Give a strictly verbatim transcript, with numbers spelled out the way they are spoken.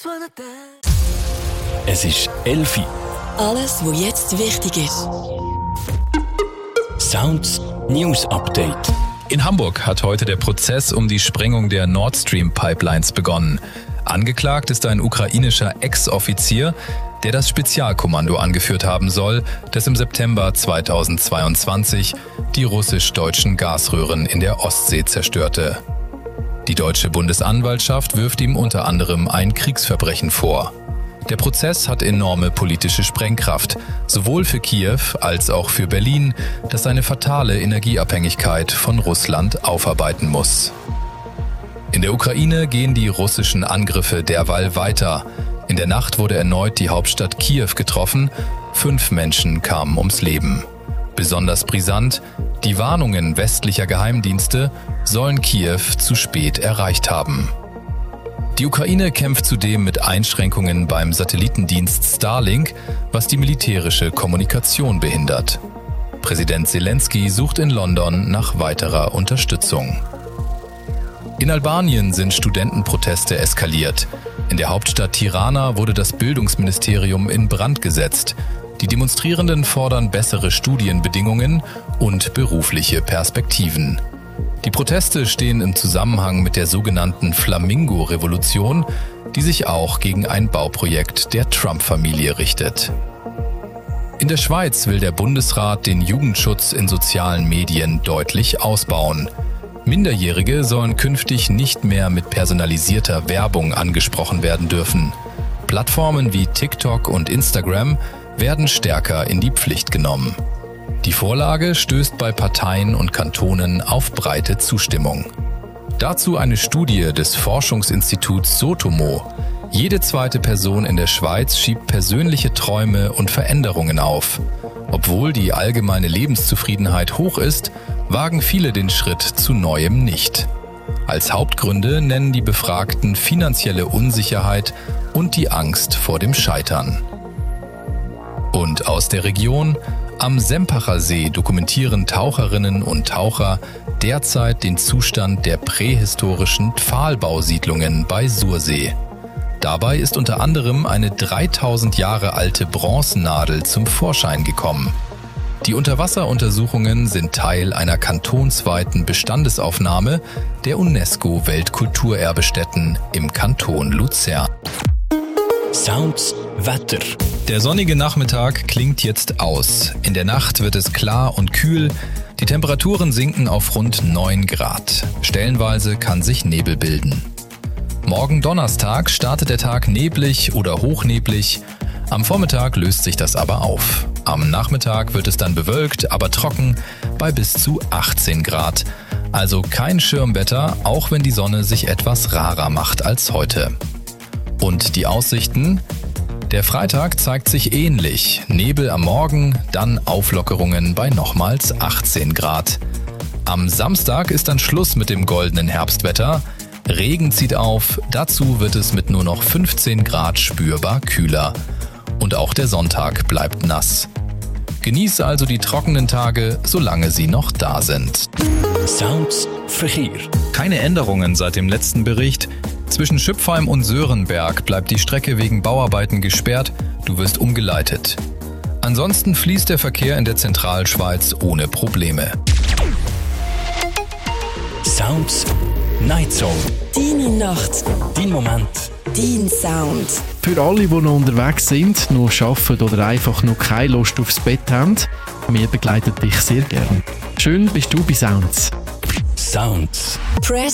Es ist elf Uhr. Alles, was jetzt wichtig ist. Sounds News Update. In Hamburg hat heute der Prozess um die Sprengung der Nord Stream Pipelines begonnen. Angeklagt ist ein ukrainischer Ex-Offizier, der das Spezialkommando angeführt haben soll, das im September zweitausendzweiundzwanzig die russisch-deutschen Gasröhren in der Ostsee zerstörte. Die deutsche Bundesanwaltschaft wirft ihm unter anderem ein Kriegsverbrechen vor. Der Prozess hat enorme politische Sprengkraft, sowohl für Kiew als auch für Berlin, das seine fatale Energieabhängigkeit von Russland aufarbeiten muss. In der Ukraine gehen die russischen Angriffe derweil weiter. In der Nacht wurde erneut die Hauptstadt Kiew getroffen. Fünf Menschen kamen ums Leben. Besonders brisant: Die Warnungen westlicher Geheimdienste sollen Kiew zu spät erreicht haben. Die Ukraine kämpft zudem mit Einschränkungen beim Satellitendienst Starlink, was die militärische Kommunikation behindert. Präsident Zelensky sucht in London nach weiterer Unterstützung. In Albanien sind Studentenproteste eskaliert. In der Hauptstadt Tirana wurde das Bildungsministerium in Brand gesetzt. Die Demonstrierenden fordern bessere Studienbedingungen und berufliche Perspektiven. Die Proteste stehen im Zusammenhang mit der sogenannten Flamingo-Revolution, die sich auch gegen ein Bauprojekt der Trump-Familie richtet. In der Schweiz will der Bundesrat den Jugendschutz in sozialen Medien deutlich ausbauen. Minderjährige sollen künftig nicht mehr mit personalisierter Werbung angesprochen werden dürfen. Plattformen wie TikTok und Instagram werden stärker in die Pflicht genommen. Die Vorlage stößt bei Parteien und Kantonen auf breite Zustimmung. Dazu eine Studie des Forschungsinstituts Sotomo. Jede zweite Person in der Schweiz schiebt persönliche Träume und Veränderungen auf. Obwohl die allgemeine Lebenszufriedenheit hoch ist, wagen viele den Schritt zu Neuem nicht. Als Hauptgründe nennen die Befragten finanzielle Unsicherheit und die Angst vor dem Scheitern. Und aus der Region: Am Sempacher See dokumentieren Taucherinnen und Taucher derzeit den Zustand der prähistorischen Pfahlbausiedlungen bei Sursee. Dabei ist unter anderem eine dreitausend Jahre alte Bronzennadel zum Vorschein gekommen. Die Unterwasseruntersuchungen sind Teil einer kantonsweiten Bestandesaufnahme der UNESCO-Weltkulturerbestätten im Kanton Luzern. Sounds Wetter. Der sonnige Nachmittag klingt jetzt aus. In der Nacht wird es klar und kühl. Die Temperaturen sinken auf rund neun Grad. Stellenweise kann sich Nebel bilden. Morgen Donnerstag startet der Tag neblig oder hochneblig. Am Vormittag löst sich das aber auf. Am Nachmittag wird es dann bewölkt, aber trocken bei bis zu achtzehn Grad. Also kein Schirmwetter, auch wenn die Sonne sich etwas rarer macht als heute. Und die Aussichten? Der Freitag zeigt sich ähnlich. Nebel am Morgen, dann Auflockerungen bei nochmals achtzehn Grad. Am Samstag ist dann Schluss mit dem goldenen Herbstwetter. Regen zieht auf, dazu wird es mit nur noch fünfzehn Grad spürbar kühler. Und auch der Sonntag bleibt nass. Genieße also die trockenen Tage, solange sie noch da sind. Sounds Verkehr. Keine Änderungen seit dem letzten Bericht. Zwischen Schüpfheim und Sörenberg bleibt die Strecke wegen Bauarbeiten gesperrt, du wirst umgeleitet. Ansonsten fließt der Verkehr in der Zentralschweiz ohne Probleme. Sounds Night Song. Deine Nacht, Dein Moment. dein Sound. Für alle, die noch unterwegs sind, noch arbeiten oder einfach noch keine Lust aufs Bett haben, wir begleiten dich sehr gern. Schön bist du bei Sounds. Sounds. Press